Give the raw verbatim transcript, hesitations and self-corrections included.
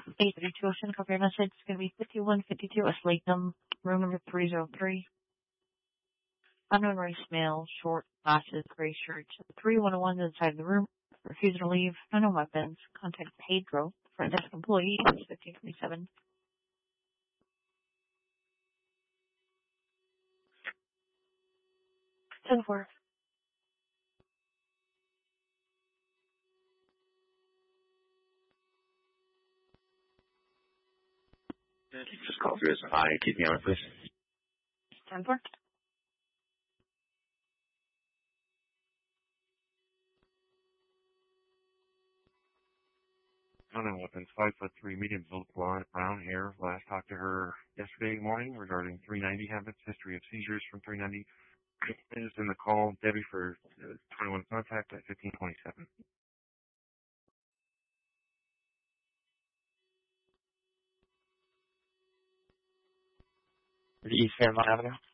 eight thirty-two Ocean, copy your message. It's going to be fifty-one fifty-two West Latham, room number three oh three. Unknown race male, short glasses, gray shirt. three one one to the side of the room. Refusing to leave. Unknown weapons. Contact Pedro. Front desk employee. fifteen twenty-seven. ten four. Just call through as I. Keep me on it, please. ten four. Unknown weapons, five foot three, medium build, blonde, brown hair. Last talked to her yesterday morning regarding three ninety habits, history of seizures from three ninety. Is in the call, Debbie for uh, twenty-one contact at fifteen twenty-seven. East Fairmont Avenue.